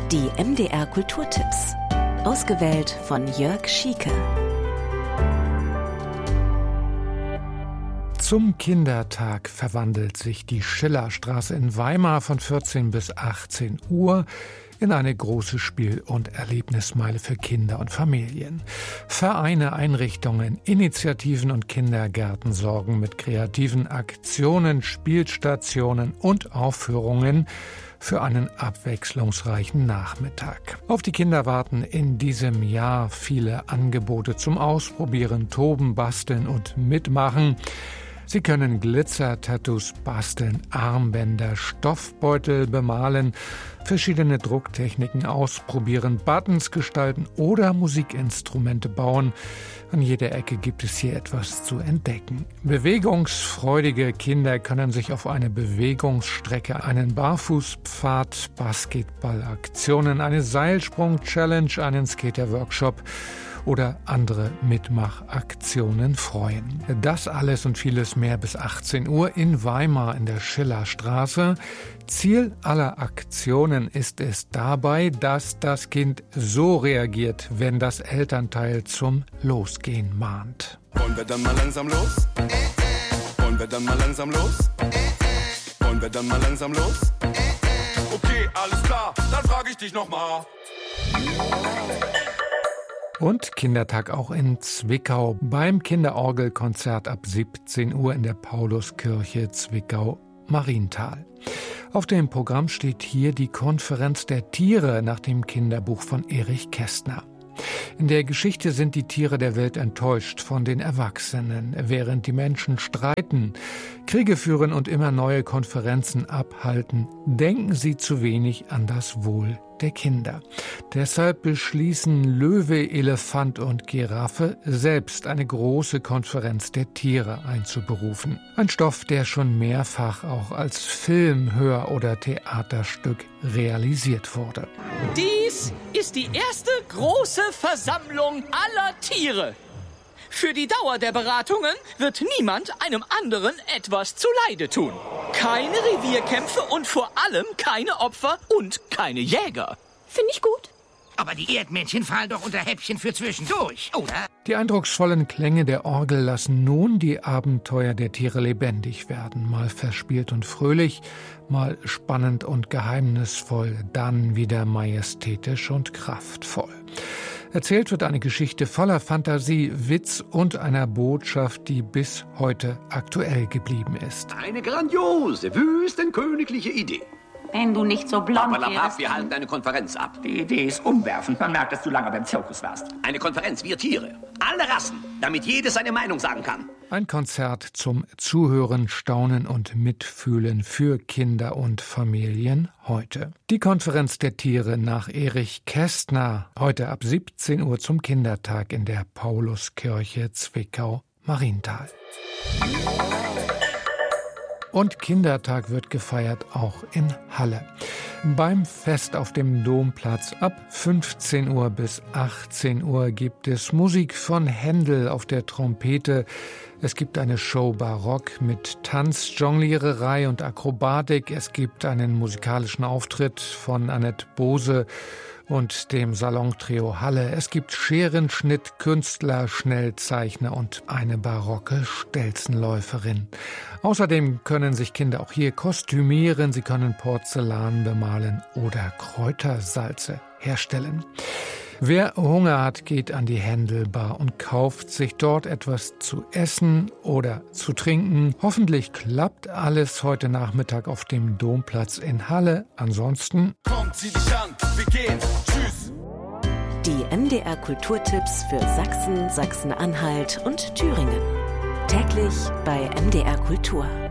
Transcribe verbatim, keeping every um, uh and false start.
Die M D R Kulturtipps. Ausgewählt von Jörg Schieke. Zum Kindertag verwandelt sich die Schillerstraße in Weimar von vierzehn bis achtzehn Uhr in eine große Spiel- und Erlebnismeile für Kinder und Familien. Vereine, Einrichtungen, Initiativen und Kindergärten sorgen mit kreativen Aktionen, Spielstationen und Aufführungen für einen abwechslungsreichen Nachmittag. Auf die Kinder warten in diesem Jahr viele Angebote zum Ausprobieren, Toben, Basteln und Mitmachen. Sie können Glitzer-Tattoos basteln, Armbänder, Stoffbeutel bemalen, verschiedene Drucktechniken ausprobieren, Buttons gestalten oder Musikinstrumente bauen. An jeder Ecke gibt es hier etwas zu entdecken. Bewegungsfreudige Kinder können sich auf eine Bewegungsstrecke, einen Barfußpfad, Basketballaktionen, eine Seilsprung-Challenge, einen Skater-Workshop oder andere Mitmachaktionen freuen. Das alles und vieles mehr bis achtzehn Uhr in Weimar in der Schillerstraße. Ziel aller Aktionen ist es dabei, dass das Kind so reagiert, wenn das Elternteil zum Losgehen mahnt. Wollen wir dann mal langsam los? Wollen wir dann mal langsam los? Wollen wir dann mal langsam los? Okay, alles klar, dann frage ich dich nochmal. Und Kindertag auch in Zwickau beim Kinderorgelkonzert ab siebzehn Uhr in der Pauluskirche Zwickau-Marienthal. Auf dem Programm steht hier die Konferenz der Tiere nach dem Kinderbuch von Erich Kästner. In der Geschichte sind die Tiere der Welt enttäuscht von den Erwachsenen, während die Menschen streiten, Kriege führen und immer neue Konferenzen abhalten, denken sie zu wenig an das Wohl der Kinder. Deshalb beschließen Löwe, Elefant und Giraffe selbst eine große Konferenz der Tiere einzuberufen. Ein Stoff, der schon mehrfach auch als Film, Hör- oder Theaterstück realisiert wurde. Dies ist die erste große Versammlung aller Tiere. Für die Dauer der Beratungen wird niemand einem anderen etwas zuleide tun. Keine Revierkämpfe und vor allem keine Opfer und keine Jäger. Finde ich gut. Aber die Erdmännchen fallen doch unter Häppchen für zwischendurch, oder? Die eindrucksvollen Klänge der Orgel lassen nun die Abenteuer der Tiere lebendig werden. Mal verspielt und fröhlich, mal spannend und geheimnisvoll, dann wieder majestätisch und kraftvoll. Erzählt wird eine Geschichte voller Fantasie, Witz und einer Botschaft, die bis heute aktuell geblieben ist. Eine grandiose, wüstenkönigliche Idee. Wenn du nicht so blond Aber wärst. wir halten eine Konferenz ab. Die Idee ist umwerfend. Man merkt, dass du lange beim Zirkus warst. Eine Konferenz, wir Tiere. Alle Rassen, damit jeder seine Meinung sagen kann. Ein Konzert zum Zuhören, Staunen und Mitfühlen für Kinder und Familien heute. Die Konferenz der Tiere nach Erich Kästner, heute ab siebzehn Uhr zum Kindertag in der Pauluskirche Zwickau-Marienthal. Und Kindertag wird gefeiert auch in Halle. Beim Fest auf dem Domplatz ab fünfzehn Uhr bis achtzehn Uhr gibt es Musik von Händel auf der Trompete. Es gibt eine Show Barock mit Tanz, Jongliererei und Akrobatik. Es gibt einen musikalischen Auftritt von Annette Bose und dem Salontrio Halle. Es gibt Scherenschnitt, Künstler, Schnellzeichner und eine barocke Stelzenläuferin. Außerdem können sich Kinder auch hier kostümieren, sie können Porzellan bemalen oder Kräutersalze herstellen. Wer Hunger hat, geht an die Händelbar und kauft sich dort etwas zu essen oder zu trinken. Hoffentlich klappt alles heute Nachmittag auf dem Domplatz in Halle. Ansonsten Komm, zieh dich an, wir gehen, tschüss. Die M D R Kulturtipps für Sachsen, Sachsen-Anhalt und Thüringen. Täglich bei M D R Kultur.